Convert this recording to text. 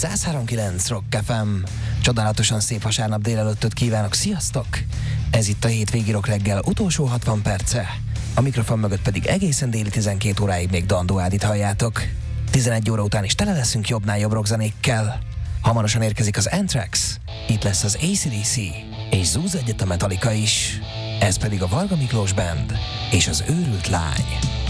103.9 Rock FM. Csodálatosan szép vasárnap délelőttöt kívánok, sziasztok! Ez itt a hétvégi Rock reggel utolsó 60 perce. A mikrofon mögött pedig egészen déli 12 óráig még Dandó Ádit halljátok. 11 óra után is tele leszünk jobbnál jobb rockzenékkel. Hamarosan érkezik az Anthrax, itt lesz az AC/DC, és zúz egyet a Metallica is. Ez pedig a Varga Miklós Band és az Őrült Lány.